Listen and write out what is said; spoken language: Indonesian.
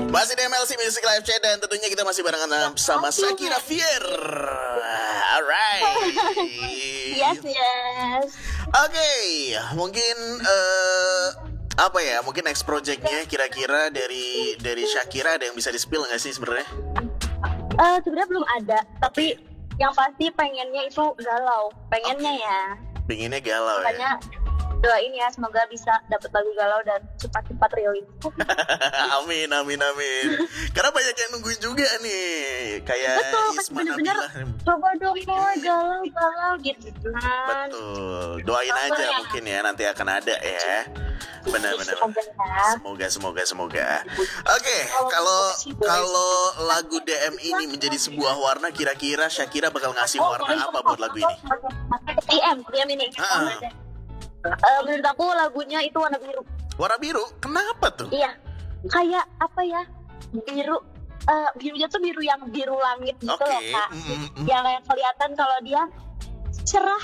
Masih di MLC Music Live Chat dan tentunya kita masih barengan sama Shakira Fier. Alright. Yes. Oke, mungkin apa ya? Mungkin next projectnya kira-kira dari Shakira ada yang bisa di-spill nggak sih sebenarnya? Sebenarnya belum ada, tapi yang pasti pengennya itu galau, pengennya ya. Pengennya galau Makanya doain ya, semoga bisa dapat lagu galau dan cepat-cepat rilis. Amin. Karena banyak yang nungguin juga nih. Kayak Betul, kan Isma bener-bener Nabila. coba dong galau gitu kan. Betul. Doain aja mungkin ya, nanti akan ada ya. Benar. Semoga. Oke, kalau lagu DM ini menjadi sebuah warna, kira-kira Shakira bakal ngasih warna apa buat lagu ini? DM ini. Menurut aku lagunya itu warna biru. Warna biru? Kenapa tuh? Iya, kayak apa ya? Biru. Birunya tuh biru yang biru langit gitu loh, Kak. Yang kayak kelihatan kalau dia cerah